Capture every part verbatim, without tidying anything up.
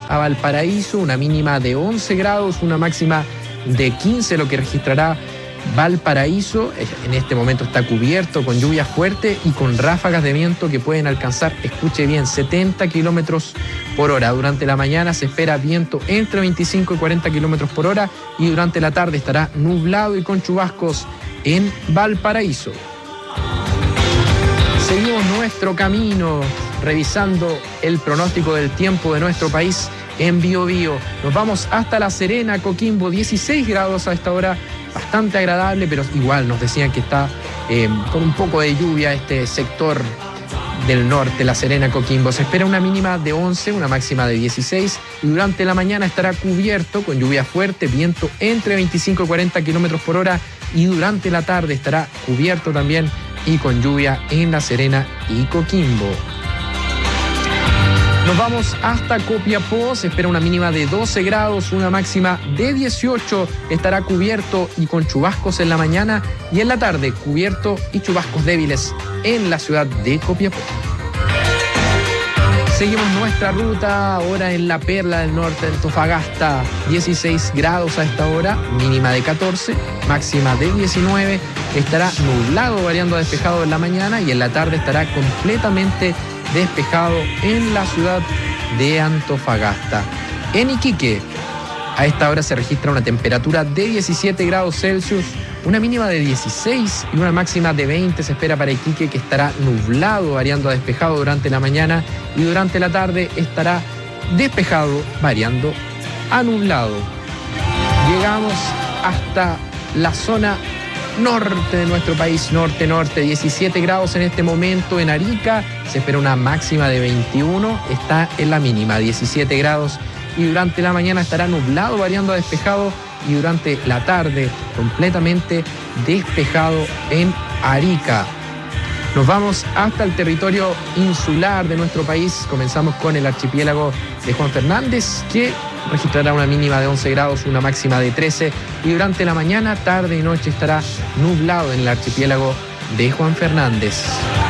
a Valparaíso, una mínima de once grados, una máxima de quince, lo que registrará Valparaíso. En este momento está cubierto con lluvia fuerte y con ráfagas de viento que pueden alcanzar, escuche bien, setenta kilómetros por hora. Durante la mañana se espera viento entre veinticinco y cuarenta kilómetros por hora y durante la tarde estará nublado y con chubascos en Valparaíso. Seguimos nuestro camino revisando el pronóstico del tiempo de nuestro país en Bío Bío. Nos vamos hasta La Serena, Coquimbo, dieciséis grados a esta hora, bastante agradable, pero igual nos decían que está eh, con un poco de lluvia este sector del norte, La Serena, Coquimbo. Se espera una mínima de once, una máxima de dieciséis, y durante la mañana estará cubierto con lluvia fuerte, viento entre veinticinco y cuarenta kilómetros por hora, y durante la tarde estará cubierto también y con lluvia en La Serena y Coquimbo. Nos vamos hasta Copiapó, se espera una mínima de doce grados, una máxima de dieciocho, estará cubierto y con chubascos en la mañana y en la tarde cubierto y chubascos débiles en la ciudad de Copiapó. Seguimos nuestra ruta ahora en la Perla del Norte, en Antofagasta, dieciséis grados a esta hora, mínima de catorce, máxima de diecinueve, estará nublado variando a despejado en la mañana y en la tarde estará completamente despejado en la ciudad de Antofagasta. En Iquique, a esta hora se registra una temperatura de diecisiete grados Celsius, una mínima de dieciséis y una máxima de veinte se espera para Iquique, que estará nublado variando a despejado durante la mañana y durante la tarde estará despejado variando a nublado. Llegamos hasta la zona norte de nuestro país, norte-norte, diecisiete grados en este momento en Arica, se espera una máxima de veintiuno, está en la mínima, diecisiete grados, y durante la mañana estará nublado variando a despejado y durante la tarde completamente despejado en Arica. Nos vamos hasta el territorio insular de nuestro país, comenzamos con el archipiélago de Juan Fernández, que registrará una mínima de once grados, una máxima de trece, y durante la mañana, tarde y noche estará nublado en el archipiélago de Juan Fernández.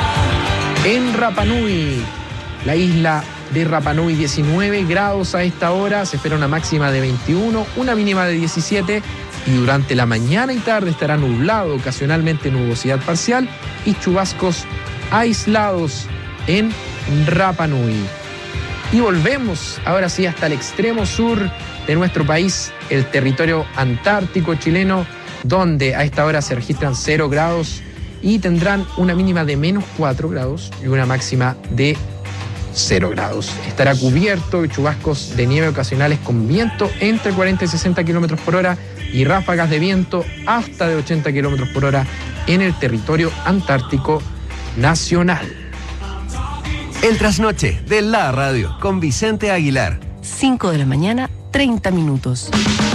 En Rapa Nui, la isla de Rapa Nui, diecinueve grados a esta hora, se espera una máxima de veintiuno, una mínima de diecisiete, y durante la mañana y tarde estará nublado, ocasionalmente nubosidad parcial y chubascos aislados en Rapa Nui. Y volvemos ahora sí hasta el extremo sur de nuestro país, el territorio antártico chileno, donde a esta hora se registran cero grados y tendrán una mínima de menos cuatro grados y una máxima de cero grados. Estará cubierto y chubascos de nieve ocasionales con viento entre cuarenta y sesenta kilómetros por hora y ráfagas de viento hasta de ochenta kilómetros por hora en el territorio antártico nacional. El trasnoche de la radio con Vicente Aguilar. cinco de la mañana, treinta minutos.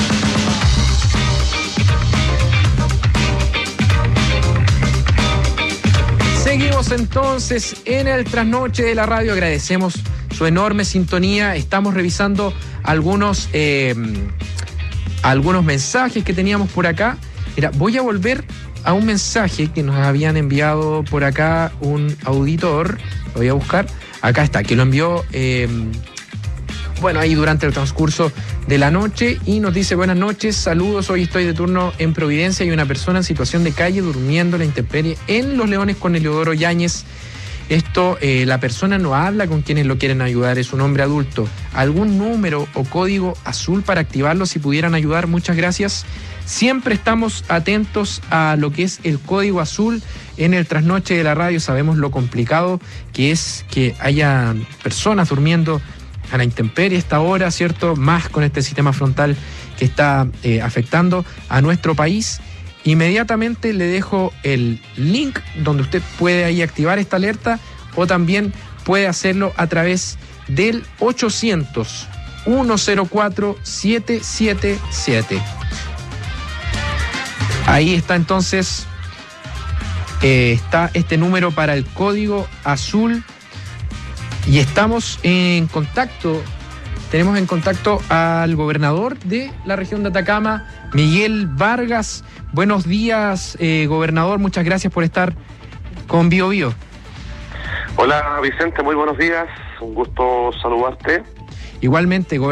Seguimos entonces en el trasnoche de la radio. Agradecemos su enorme sintonía. Estamos revisando algunos, eh, algunos mensajes que teníamos por acá. Mira, voy a volver a un mensaje que nos habían enviado por acá un auditor. Lo voy a buscar. Acá está, que lo envió, eh, bueno, ahí durante el transcurso de la noche y nos dice: buenas noches, saludos, hoy estoy de turno en Providencia y una persona en situación de calle durmiendo en la intemperie en Los Leones con Eliodoro Yáñez. Esto, eh, la persona no habla con quienes lo quieren ayudar, es un hombre adulto. ¿Algún número o código azul para activarlo si pudieran ayudar? Muchas gracias. Siempre estamos atentos a lo que es el código azul en el trasnoche de la radio. Sabemos lo complicado que es que haya personas durmiendo a la intemperie a esta hora, ¿cierto? Más con este sistema frontal que está eh, afectando a nuestro país. Inmediatamente le dejo el link donde usted puede ahí activar esta alerta o también puede hacerlo a través del ochocientos, ciento cuatro, siete siete siete. Ahí está entonces, eh, está este número para el código azul y estamos en contacto, tenemos en contacto al gobernador de la región de Atacama, Miguel Vargas. Buenos días, eh, gobernador, muchas gracias por estar con Bío Bío. Hola Vicente, muy buenos días, un gusto saludarte. Igualmente, gobernador.